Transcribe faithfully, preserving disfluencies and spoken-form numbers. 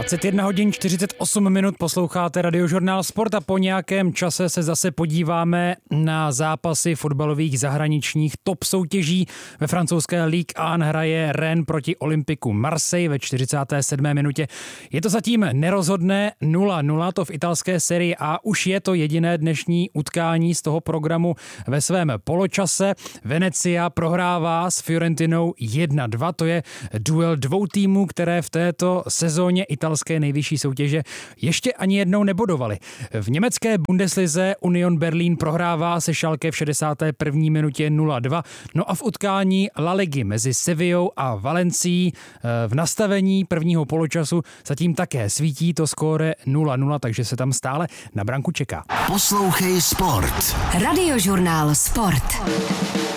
dvacet jedna hodin čtyřicet osm minut posloucháte Radiožurnál Sport a po nějakém čase se zase podíváme na zápasy fotbalových zahraničních top soutěží. Ve francouzské Ligue jedna hraje Rennes proti Olympiku Marseille ve čtyřicáté sedmé minutě. Je to zatím nerozhodné nula nula, to v italské sérii A už je to jediné dnešní utkání z toho programu ve svém poločase. Venezia prohrává s Fiorentinou jedna dva, to je duel dvou týmů, které v této sezóně italské nejvyšší soutěže ještě ani jednou nebodovali. V německé Bundeslize Union Berlin prohrává se Schalke v šedesáté první minutě nula dva. No a v utkání La Ligy mezi Sevillou a Valencií v nastavení prvního poločasu zatím také svítí to skóre nula nula, takže se tam stále na branku čeká. Poslouchej Sport. Radiožurnál Sport.